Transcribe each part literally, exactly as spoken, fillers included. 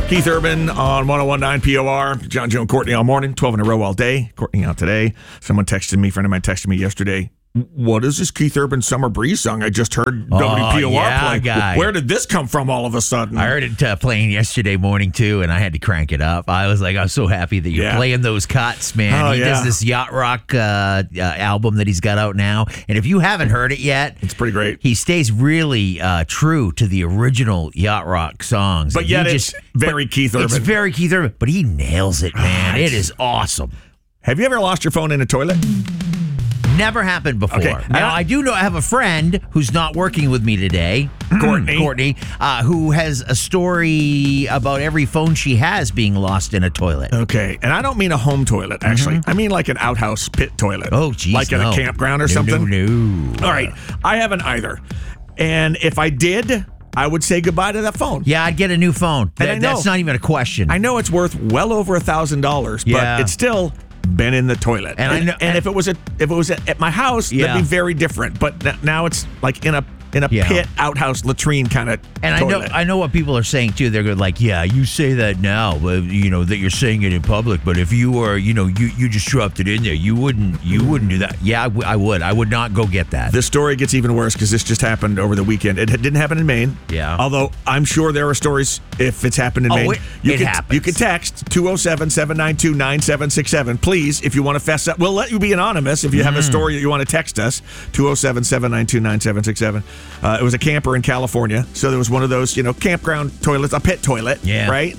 Keith Urban on one oh one point nine P O R. John, Joe, and Courtney all morning, twelve in a row all day. Courtney out today. Someone texted me, a friend of mine texted me yesterday. What is this Keith Urban Summer Breeze song I just heard oh, W P O R yeah, play? Guy. Where did this come from all of a sudden? I heard it uh, playing yesterday morning, too, and I had to crank it up. I was like, I'm so happy that you're Yeah. playing those cuts, man. Oh, he yeah. does this Yacht Rock uh, uh, album that he's got out now. And if you haven't heard it yet, It's pretty great. he stays really uh, true to the original Yacht Rock songs. But And yet he it's very Keith Urban. It's very Keith Urban, but he nails it, man. Right. It is awesome. Have you ever lost your phone in a toilet? Never happened before. Okay. Now, I do know I have a friend who's not working with me today, Courtney. Courtney, uh, who has a story about every phone she has being lost in a toilet. Okay. And I don't mean a home toilet, actually. I mean like an outhouse pit toilet. Oh, geez, Like in no. a campground or No, something? No, no. All right. I haven't either. And if I did, I would say goodbye to that phone. Yeah, I'd get a new phone. And That- I know. That's not even a question. I know it's worth well over a thousand dollars, but Yeah. it's still been in the toilet. And I know- and and- if it was at if it was at, at my house, Yeah. that'd be very different. But n- now it's like in a in a Yeah. pit outhouse latrine kind of And I toilet. know, I know what people are saying too. They're good, like, yeah, you say that now, but you know that you're saying it in public. But if you were, you know, you, you just dropped it in there, you wouldn't, you wouldn't do that. Yeah, I, w- I would. I would not go get that. This story gets even worse because this just happened over the weekend. It didn't happen in Maine. Yeah. Although I'm sure there are stories if it's happened in Oh, Maine. it- you it can happens. you can text two oh seven, seven nine two, nine seven six seven. Please, if you want to fess up, we'll let you be anonymous if you have a story that you want to text us. two oh seven, seven nine two, nine seven six seven. Uh, it was a camper in California. So there was one of those, you know, campground toilets, a pit toilet. Yeah. Right?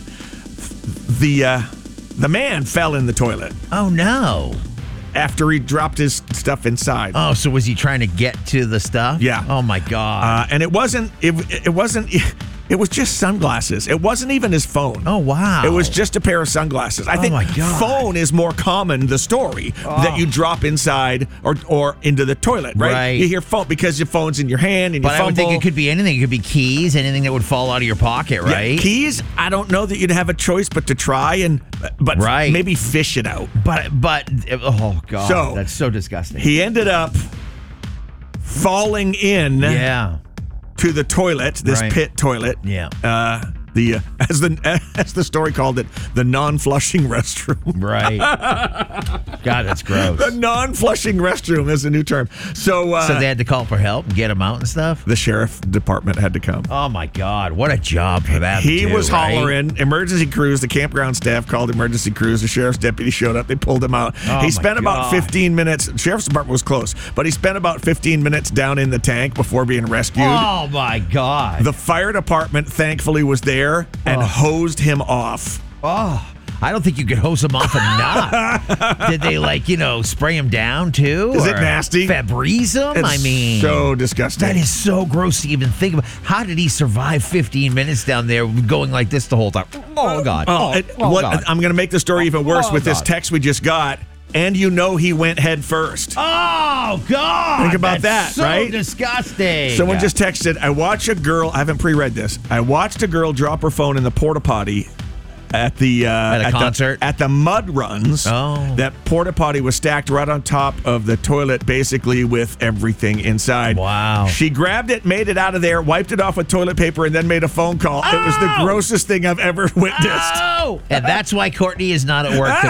The uh, the man fell in the toilet Oh no. after he dropped his stuff inside. Oh, so was he trying to get to the stuff? Yeah. Oh my God. Uh, and it wasn't. It, it wasn't. It was just sunglasses. It wasn't even his phone. oh wow. It was just a pair of sunglasses. I Oh, think my God. phone is more common, the story, that you drop inside or or into the toilet, right? Right. You hear phone because your phone's in your hand and you But I fumble. would think it could be anything. It could be keys, anything that would fall out of your pocket, Yeah, right? keys, I don't know that you'd have a choice but to try and, but Right. maybe fish it out. But but oh God, So, that's so disgusting. He ended up falling in yeah. to the toilet, this Right. pit toilet. Yeah. Uh, the uh, as the as the story called it, the non-flushing restroom. Right. God, that's gross. The non-flushing restroom is a new term. So, uh, So they had to call for help and get him out and stuff? the sheriff department had to come. Oh, my God. What a job for that. He to do, was right? hollering. Emergency crews, the campground staff called emergency crews. The sheriff's deputy showed up. They pulled him out. Oh, he my spent about God. fifteen minutes. Sheriff's department was close, but he spent about fifteen minutes down in the tank before being rescued. Oh, my God. The fire department thankfully was there and Oh. hosed him off. oh, I don't think you could hose him off enough. Did they, like, you know, spray him down, too? Is it Or nasty? Febreze him? It's I mean... so disgusting. That is so gross to even think about. How did he survive fifteen minutes down there going like this the whole time? Oh, God. Oh, Oh, it- oh, what, God. I'm going to make the story even worse Oh, with this God. text we just got. And you know he went head first. Oh, God. Think about That's that, so right? disgusting. Someone just texted, I watched a girl, I haven't pre-read this. I watched a girl drop her phone in the porta potty at the uh, At a the- concert? at the mud runs. Oh. That porta potty was stacked right on top of the toilet, basically with everything inside. Wow. She grabbed it, made it out of there, wiped it off with toilet paper, and then made a phone call. It was the Oh! grossest thing I've ever witnessed. Oh! And that's why Courtney is not at work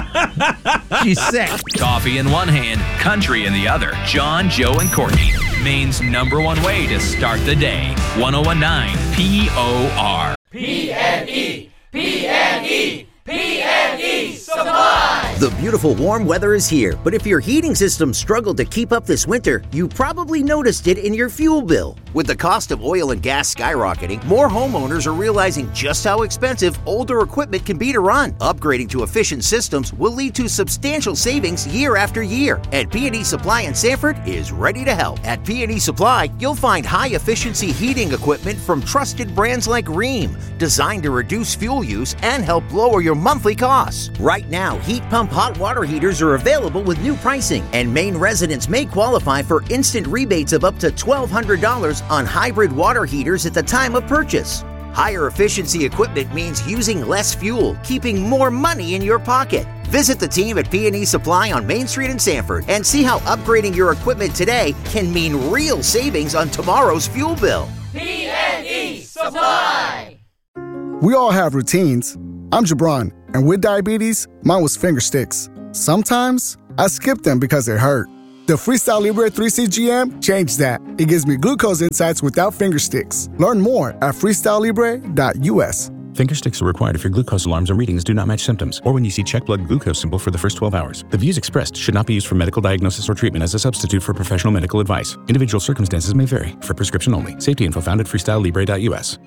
today. She's sick. Coffee in one hand, country in the other. John, Joe, and Courtney. Maine's number one way to start the day. one oh one point nine P O R. P N E, P N E, P N E Supply. The beautiful warm weather is here, but if your heating system struggled to keep up this winter, you probably noticed it in your fuel bill. With the cost of oil and gas skyrocketing, more homeowners are realizing just how expensive older equipment can be to run. Upgrading to efficient systems will lead to substantial savings year after year, and P and E Supply in Sanford is ready to help. At P and E Supply, you'll find high-efficiency heating equipment from trusted brands like Rheem, designed to reduce fuel use and help lower your monthly costs. Right now, heat pump hot water heaters are available with new pricing, and Maine residents may qualify for instant rebates of up to twelve hundred dollars on hybrid water heaters at the time of purchase. Higher efficiency equipment means using less fuel, keeping more money in your pocket. Visit the team at P and E Supply on Main Street in Sanford and see how upgrading your equipment today can mean real savings on tomorrow's fuel bill. P N E Supply. We all have routines. I'm Jabron, and with diabetes, mine was finger sticks. Sometimes I skip them because they hurt. The Freestyle Libre three C G M changed that. It gives me glucose insights without finger sticks. Learn more at freestyle libre dot u s. Finger sticks are required if your glucose alarms or readings do not match symptoms, or when you see check blood glucose symbol for the first twelve hours. The views expressed should not be used for medical diagnosis or treatment as a substitute for professional medical advice. Individual circumstances may vary. For prescription only. Safety info found at freestyle libre dot u s.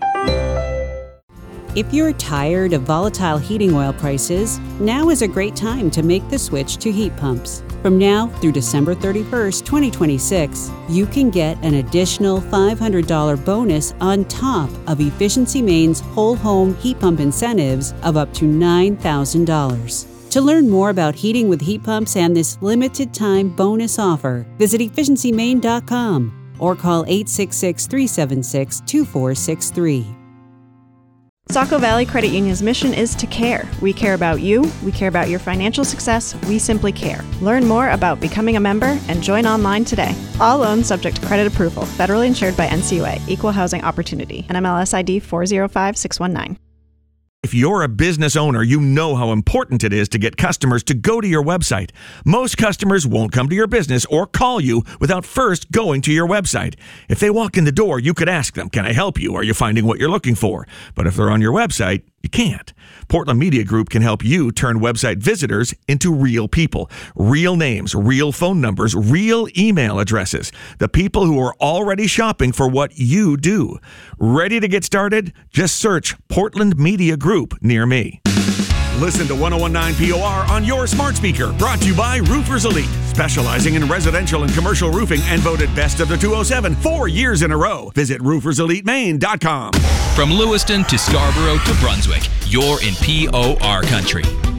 If you're tired of volatile heating oil prices, now is a great time to make the switch to heat pumps. From now through December thirty-first, twenty twenty-six, you can get an additional five hundred dollars bonus on top of Efficiency Maine's whole home heat pump incentives of up to nine thousand dollars. To learn more about heating with heat pumps and this limited time bonus offer, visit efficiency maine dot com or call eight six six, three seven six, two four six three. Saco Valley Credit Union's mission is to care. We care about you. We care about your financial success. We simply care. Learn more about becoming a member and join online today. All loans subject to credit approval. Federally insured by N C U A. Equal Housing Opportunity. N M L S I D four zero five six one nine. If you're a business owner, you know how important it is to get customers to go to your website. Most customers won't come to your business or call you without first going to your website. If they walk in the door, you could ask them, "Can I help you? Are you finding what you're looking for?" But if they're on your website, you can't. Portland Media Group can help you turn website visitors into real people. Real names, real phone numbers, real email addresses. The people who are already shopping for what you do. Ready to get started? Just search Portland Media Group near me. Listen to ten nineteen P O R on your smart speaker. Brought to you by Roofers Elite, specializing in residential and commercial roofing and voted best of the two oh seven four years in a row. Visit roofers elite maine dot com. From Lewiston to Scarborough to Brunswick, you're in P O R country.